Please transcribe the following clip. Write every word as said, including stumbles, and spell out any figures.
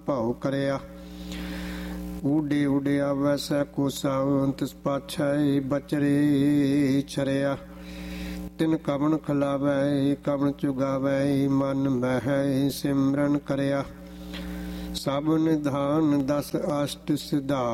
ਭਾਉ ਕਰਿਆ। ਊਡੇ ਊਡੇ ਆਵੈ ਸੈ ਕੋਸਾ ਤਿਸ ਪਾਛੈ ਬਚਰੇ ਚਰਿਆ। ਤਿਨ ਕਵਣ ਖਿਲਾਵੈ ਕਵਣ ਚੁਗਾਵੈ ਮਨ ਮਹਿ ਸਿਮਰਨ ਕਰਿਆ। ਸਭ ਨਿਧਾਨ ਦਸ ਅਸ਼ਟ ਸਿਧਾ